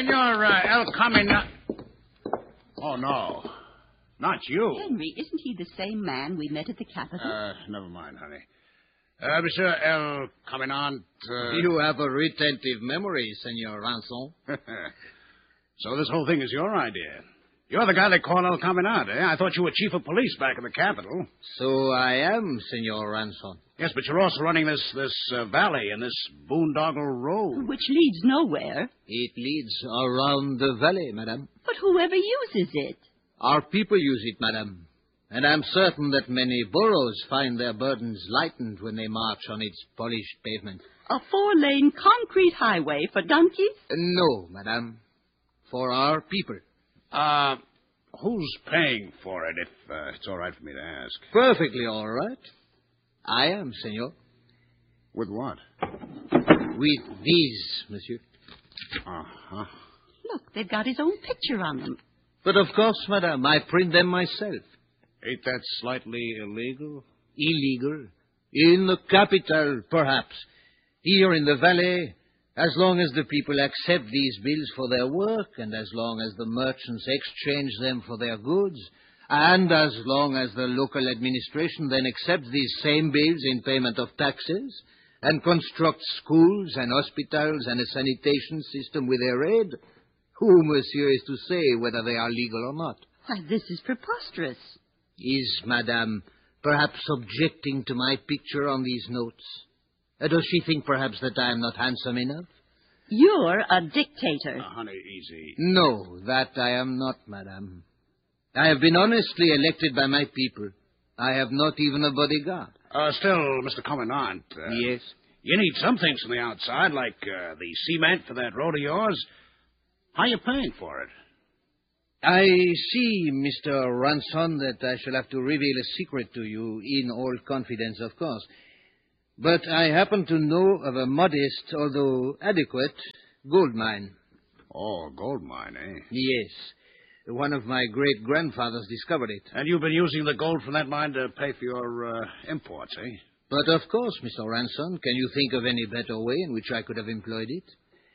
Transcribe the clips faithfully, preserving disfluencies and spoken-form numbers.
Senor uh, El Camino... Oh, no. Not you. Henry, isn't he the same man we met at the Capitol? Uh, never mind, honey. Uh, Monsieur El Caminant... Uh... You have a retentive memory, Senor Ranson. So this whole thing is your idea. You're the guy they call El Caminant, eh? I thought you were chief of police back in the capital. So I am, Senor Ranson. Yes, but you're also running this this uh, valley and this boondoggle road. Which leads nowhere. It leads around the valley, madame. But whoever uses it. Our people use it, madame. And I'm certain that many boroughs find their burdens lightened when they march on its polished pavement. A four-lane concrete highway for donkeys? Uh, no, madame. For our people. Uh, who's paying for it, if uh, it's all right for me to ask? Perfectly all right. I am, senor. With what? With these, monsieur. Uh-huh. Look, they've got his own picture on them. But of course, madame, I print them myself. Ain't that slightly illegal? Illegal? In the capital, perhaps. Here in the valley, as long as the people accept these bills for their work, and as long as the merchants exchange them for their goods, and as long as the local administration then accepts these same bills in payment of taxes, and constructs schools and hospitals and a sanitation system with their aid, who, monsieur, is to say whether they are legal or not? Why, this is preposterous. Is madame perhaps objecting to my picture on these notes? Uh, does she think perhaps that I am not handsome enough? You're a dictator. Uh, honey, easy. No, that I am not, madame. I have been honestly elected by my people. I have not even a bodyguard. Uh, still, Mister Commandant. Uh, yes? You need some things from the outside, like uh, the cement for that road of yours. How are you paying for it? I see, Mister Ranson, that I shall have to reveal a secret to you, in all confidence, of course. But I happen to know of a modest, although adequate, gold mine. Oh, a gold mine, eh? Yes. One of my great-grandfathers discovered it. And you've been using the gold from that mine to pay for your uh, imports, eh? But of course, Mister Ranson, can you think of any better way in which I could have employed it?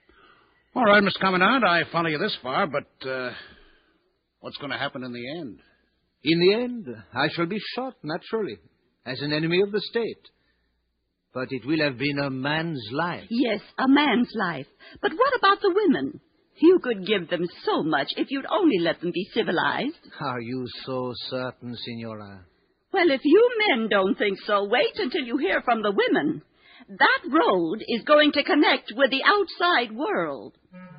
All right, Mister Commandant, I follow you this far, but uh, what's going to happen in the end? In the end, I shall be shot, naturally, as an enemy of the state. But it will have been a man's life. Yes, a man's life. But what about the women? You could give them so much if you'd only let them be civilized. Are you so certain, Signora? Well, if you men don't think so, wait until you hear from the women. That road is going to connect with the outside world.